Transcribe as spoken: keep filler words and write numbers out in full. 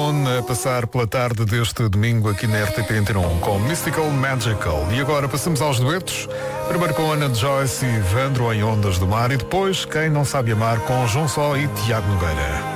Moon a passar pela tarde deste domingo aqui na R T P Antena um com Mystical Magical. E agora passamos aos duetos. Primeiro com Ana de Joyce e Vandro em Ondas do Mar e depois Quem Não Sabe Amar com João Só e Tiago Nogueira.